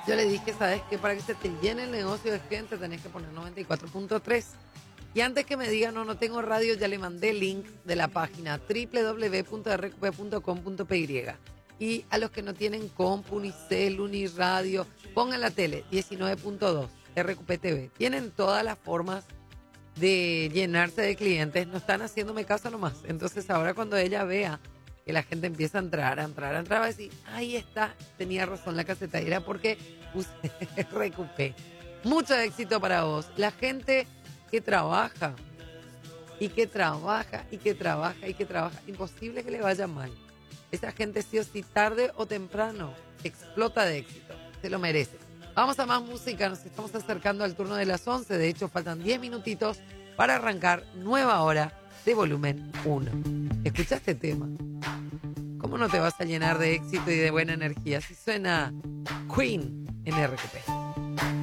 Yo le dije, ¿sabes qué? Para que se te llene el negocio de gente tenés que poner 94.3. Y antes que me digan, no tengo radio, ya le mandé el link de la página www.rqp.com.py. Y a los que no tienen compu, ni celu, ni radio, pongan la tele, 19.2, RQP TV. Tienen todas las formas de llenarse de clientes, no están haciéndome caso nomás. Entonces ahora cuando ella vea que la gente empieza a entrar, va a decir, ahí está, tenía razón la casetadera porque usé RQP. Mucho éxito para vos. La gente que trabaja y que trabaja y que trabaja y que trabaja, imposible que le vaya mal. Esa gente sí o sí, tarde o temprano, explota de éxito. Se lo merece. Vamos a más música, nos estamos acercando al turno de las 11. De hecho, faltan 10 minutitos para arrancar nueva hora de volumen 1. ¿Escuchaste este tema? ¿Cómo no te vas a llenar de éxito y de buena energía si suena Queen en RQP?